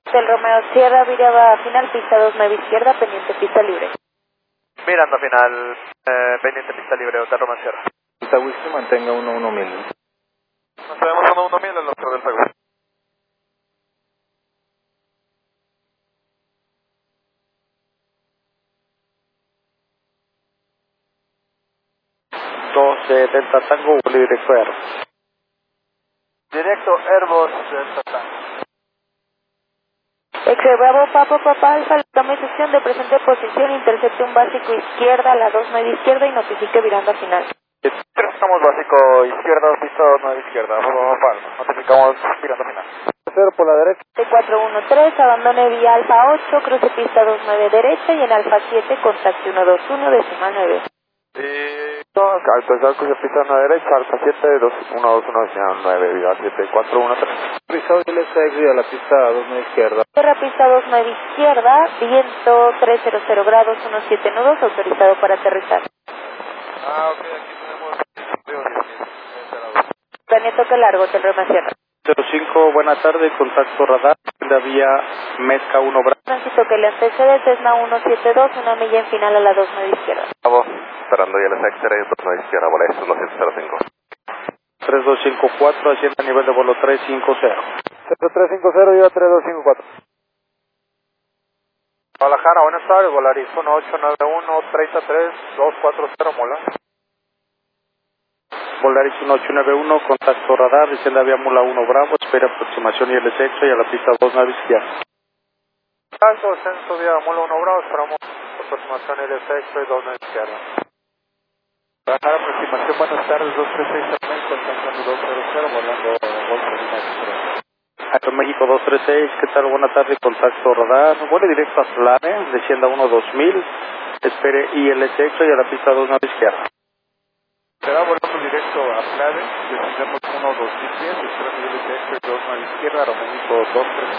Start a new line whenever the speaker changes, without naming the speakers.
Del Romeo Sierra, viraba final, pista 2, 9 izquierda, pendiente pista libre.
Mirando final, pendiente pista libre, Hotel Romeo Sierra.
Delta Whisky, mantenga 11.000.
Nos tenemos 11000 en nuestro Delta Whisky.
Delta Tango, vuelo directo a Airbus.
Directo Airbus, Delta Tango.
Exe Bravo, Papa Alfa, tome sección de presente posición, intercepte un básico izquierda, a la 2, 9 izquierda y notifique virando a final.
Estamos básico izquierda, pista 9 izquierda, notificamos virando final.
0 por la derecha.
T413, abandone vía Alfa 8, cruce pista 29 derecha y en Alfa 7 contacte 121, decimal 9.
Alto cruce pista 9 derecha, Alfa 7, 121, decimal 9, vida 7, 413.
Pisado y a la pista 2 9 izquierda.
Cierra pista 2, 9 izquierda, viento 300 grados, 17 nudos, autorizado para aterrizar.
Ok, aquí tenemos
Planeta toque largo, Hotel Romeo Sierra.
05, buena tarde, contacto radar, la vía Mezca 1 Bravo.
Tránsito que le antecede, Cessna 172, una milla en final a la 2, 9 izquierda.
Bravo, esperando ya el X-Ray, 2 9 izquierda, bola S 205.
3254, haciendo a nivel de vuelo 350.
0350, iba 3254. Guadalajara, buenas tardes, Volaris 1891, 33240, Mola.
Volaris 1891, contacto radar, desciende a vía Mula 1 Bravo, espera aproximación y el sexo y a la pista 2 9 izquierda.
Alto descenso vía Mula 1 Bravo, esperamos aproximación y el sexo y 2 9 izquierda. Guadalajara, aproximación, buenas tardes, 236 también, contactando 200, volando Golfo Lima.
Aeroméxico 236, ¿qué tal? Buena tarde, contacto radar, vuele directo a Solane, descienda 12000, espere ILSX y a la pista 2 9 izquierda.
Será volando directo a Plade, descendemos 1 2010, esperando ILSX y 2 9 izquierda, Aeroméxico 236.